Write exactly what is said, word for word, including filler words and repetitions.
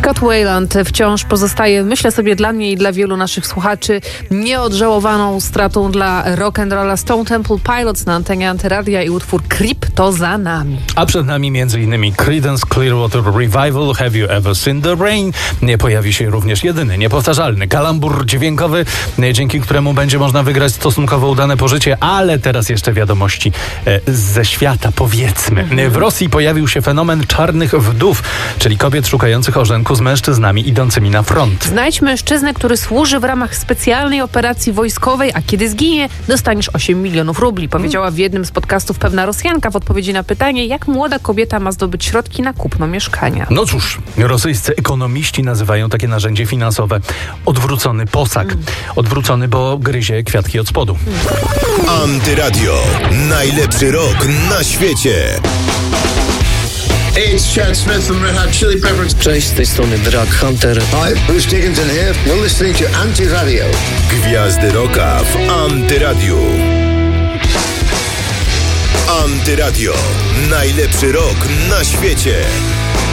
Scott Weiland wciąż pozostaje, myślę sobie, dla mnie i dla wielu naszych słuchaczy nieodżałowaną stratą dla rock'n'rolla. Stone Temple Pilots na antenie Antyradia i utwór Creep to za nami. A przed nami między innymi Creedence Clearwater Revival, Have You Ever Seen the Rain? Nie pojawi się również jedyny, niepowtarzalny kalambur dźwiękowy, dzięki któremu będzie można wygrać stosunkowo udane pożycie, ale teraz jeszcze wiadomości ze świata, powiedzmy. W Rosji pojawił się fenomen czarnych wdów, czyli kobiet szukających orzenku z mężczyznami idącymi na front. Znajdź mężczyznę, który służy w ramach specjalnej operacji wojskowej, a kiedy zginie, dostaniesz osiem milionów rubli, powiedziała w jednym z podcastów pewna Rosjanka w odpowiedzi na pytanie, jak młoda kobieta ma zdobyć środki na kupno mieszkania. No cóż, rosyjscy ekonomiści nazywają takie narzędzie finansowe odwrócony posag. Mm. Odwrócony, bo gryzie kwiatki od spodu. Mm. Antyradio. Najlepszy rok na świecie. It's Chad Smith from Red Hot Chili Peppers. Cześć, z tej strony Drag Hunter. Hi, Bruce Dickinson here. You're listening to Antyradio. Gwiazdy rocka w Antyradiu. Antyradio. Najlepszy rok na świecie.